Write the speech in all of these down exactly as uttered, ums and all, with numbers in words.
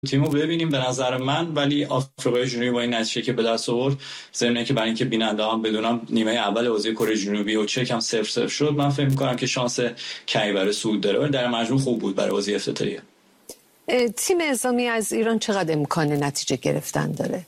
تیمو ببینیم به نظر من، ولی آفریقای جنوبی با این نتیجه که به دست آورد، ضمن که برای اینکه بیننده هم بدونم نیمه اول بازی کره جنوبی و چک هم صفر صفر شد، من فکر می‌کنم که شانس کمی برای صعود داره، ولی در مجموع خوب بود برای بازی افتتاحیه. تیم اسلامی از ایران چقدر امکان نتیجه گرفتن داره؟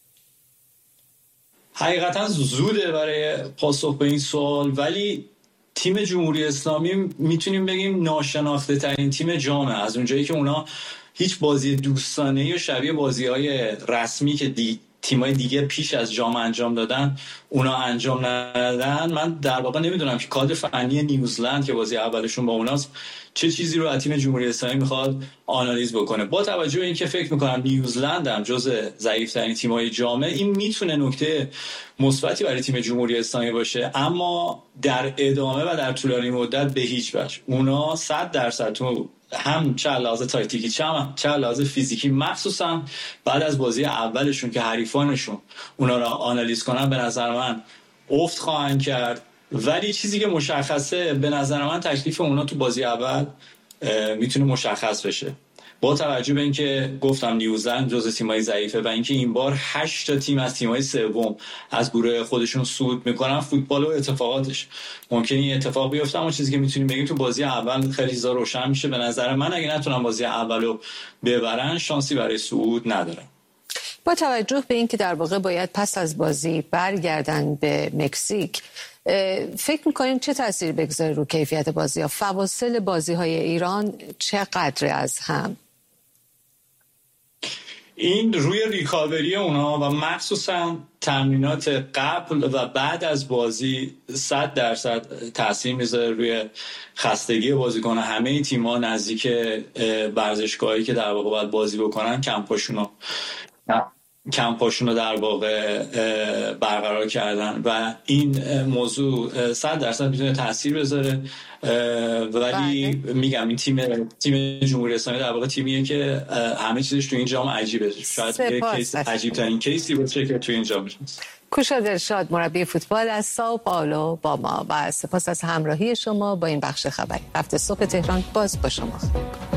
حقیقتا زوده برای پاسخ به این سوال، ولی تیم جمهوری اسلامی میتونیم بگیم ناشناخته ترین تیم جامه، از اونجایی که اونا هیچ بازی دوستانه‌ای و شبیه بازی‌های رسمی که دی... تیمای دیگه پیش از جام انجام دادن اونا انجام ندادن. من در واقع نمیدونم که کادر فنی نیوزلند که بازی اولشون با اوناست چه چیزی رو از تیم جمهوری اسلامی میخواد آنالیز بکنه. با توجه به اینکه فکر میکنم نیوزلند هم جزء ضعیف‌ترین تیم‌های جامعه، این میتونه نکته مثبتی برای تیم جمهوری اسلامی باشه، اما در ادامه و در طولانی مدت به هیچ وجه. اونا صد درصد تو هم چه لحاظ تاکتیکی چه هم چه لحاظ فیزیکی، مخصوصا بعد از بازی اولشون که حریفانشون اونا را آنالیز کنن، به نظر من افت خواهند کرد. ولی چیزی که مشخصه به نظر من تکلیف اونا تو بازی اول میتونه مشخص بشه، با توجه به اینکه گفتم نیوزلند جزو تیمای ضعیفه و اینکه این بار هشت تا تیم از تیمای سوم از گروه خودشون صعود میکنن. فوتبال و اتفاقاتش ممکنه این اتفاق بیفته، اما چیزی که میتونیم بگیم تو بازی اول خیلی چیزا روشن میشه. به نظر من اگه نتونن بازی اولو ببرن شانسی برای صعود ندارن. با توجه به اینکه در واقع باید پس از بازی برگردن به مکزیک، فکر میکنین چه تأثیری بگذاره رو کیفیت بازی ها؟ فواصل بازی های ایران چقدر از هم؟ این روی ریکاوری اونا و مخصوصا تمرینات قبل و بعد از بازی صد درصد تاثیر میذاره روی خستگی بازیکن. همه تیم‌ها نزدیک ورزشگاهی که در واقع باید بازی بکنن کمپاشونو کمپاشونو در واقع برقرار کردن و این موضوع صد درصد میتونه تاثیر بذاره. ولی میگم این تیم تیم جمهوری اسلامی در واقع تیمیه که همه چیزش تو این جام عجیبه. شاید یک کیس عجیب ترین کیسی باشه که تو این جام میشه. کوشا دلشاد مربی فوتبال از سائو پائولو با ما، و سپاس از همراهی شما با این بخش خبری. هفته صبح تهران باز با شما.